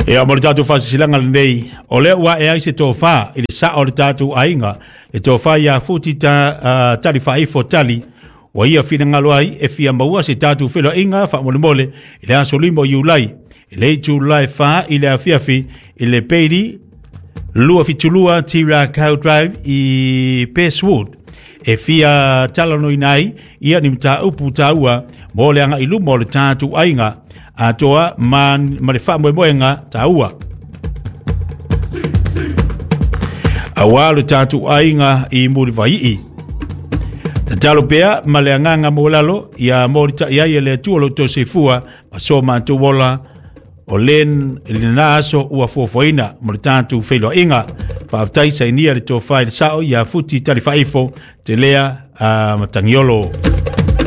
E mo tatu fa silanga nei o le wa e ai se tofa ile sa o tatu ainga le tofa ya futi ta tarifa i fotali wa ia fina ngalo ai e fia maua se tatu felo inga fa mole mole ile aso limbo yulai ile July fa ile afiafi ile peidi lua fitulua tira cow drive i Peswood e fia talano inai ia ni mta upu taua mole anga ilu mole tatu ainga atoa marefa moenga taua awalu tatu ainga i mulivai talo pea maleanganga molalo ya morita ya ele tuolo to sefua masoma to wola olen linaso ua fofoina molitatu felo inga fa taisa inia to file sao ya futi talifaifo telea matangiolo